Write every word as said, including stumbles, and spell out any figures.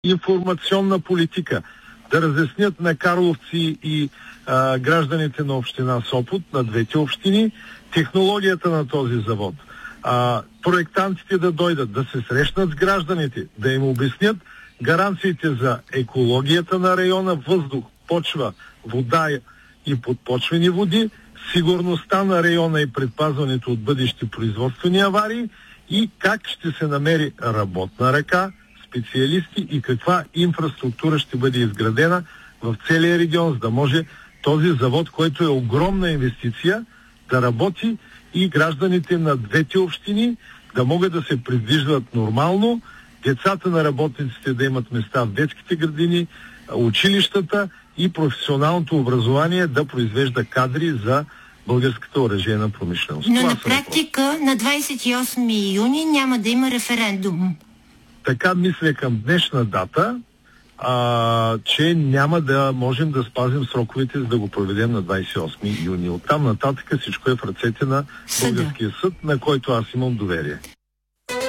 информационна политика, да разяснят на карловци и а, гражданите на община Сопот, на двете общини, технологията на този завод. А, проектантите да дойдат, да се срещнат с гражданите, да им обяснят гаранциите за екологията на района, въздух, почва, вода и подпочвени води, сигурността на района и предпазването от бъдещи производствени аварии и как ще се намери работна ръка, специалисти и каква инфраструктура ще бъде изградена в целия регион, за да може този завод, който е огромна инвестиция, да работи и гражданите на двете общини да могат да се придвижват нормално, децата на работниците да имат места в детските градини, училищата и професионалното образование да произвежда кадри за българската оръжейна промишленост. Но на практика на двадесет и осми юни няма да има референдум. Така мисля към днешна дата, а, че няма да можем да спазим сроковете, за да го проведем на двадесет и осми юни. Оттам нататък всичко е в ръцете на българския съд, на който аз имам доверие.